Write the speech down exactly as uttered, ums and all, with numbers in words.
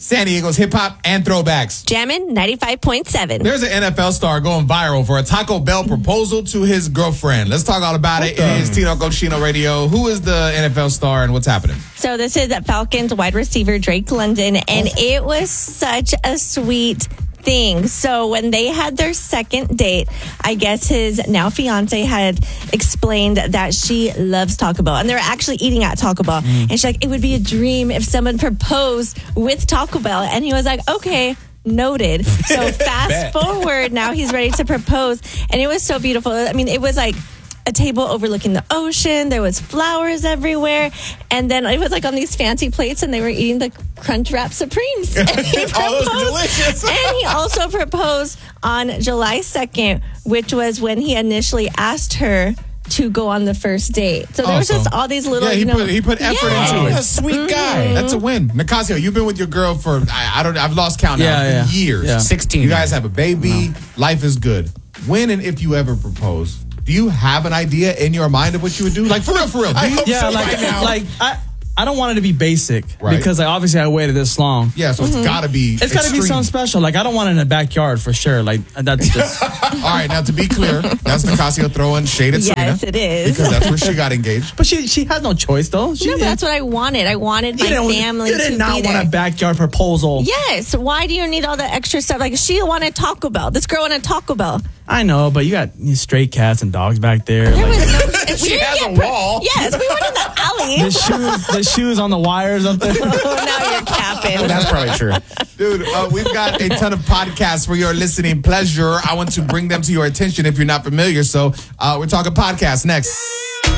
San Diego's hip hop and throwbacks. Jammin' ninety-five point seven. There's an N F L star going viral for a Taco Bell proposal to his girlfriend. Let's talk all about it. It is Tino Cochino Radio. Who is the N F L star and what's happening? So this is Falcons wide receiver Drake London, and it was such a sweet thing. So when they had their second date, I guess his now fiance had explained that she loves Taco Bell, and they're actually eating at Taco Bell. Mm. And she's like, it would be a dream if someone proposed with Taco Bell. And he was like, okay, noted. So fast forward, now he's ready to propose, and it was so beautiful. I mean, it was like a table overlooking the ocean. There was flowers everywhere. And then it was like on these fancy plates, and they were eating the Crunchwrap Supremes. And he proposed, oh, those delicious. And he also proposed on July second, which was when he initially asked her to go on the first date. So there oh, was just all these little, yeah, he you know. Put, he put effort yeah. into it. That's a sweet mm-hmm. guy. That's a win. Nicasio, you've been with your girl for, I, I don't, I've lost count now. Yeah, yeah. Years. Yeah. sixteen. You guys have a baby. No. Life is good. When and if you ever propose, do you have an idea in your mind of what you would do? Like, for real, for real. Do you? Yeah, so like, right now. like I, I don't want it to be basic right. because like, obviously I waited this long. Yeah, so mm-hmm. it's got to be It's got to be something special. Like, I don't want it in the backyard for sure. Like, that's just... All right, now to be clear, that's Nicasio throwing shade at Serena. Yes, it is. Because that's where she got engaged. But she she had no choice, though. She no, but that's what I wanted. I wanted my family you did to not be want there. a backyard proposal. Yes. Why do you need all the extra stuff? Like, she wanted Taco Bell. This girl wanted Taco Bell. I know, but you got stray cats and dogs back there. There like, was no... She we has a pre- wall. Yes, we were in the alley. The shoes, the shoes on the wires up there. Oh, now you're capping. That's probably true. Dude, uh, we've got a ton of podcasts for your listening pleasure. I want to bring them to your attention if you're not familiar. So uh, we're talking podcasts next.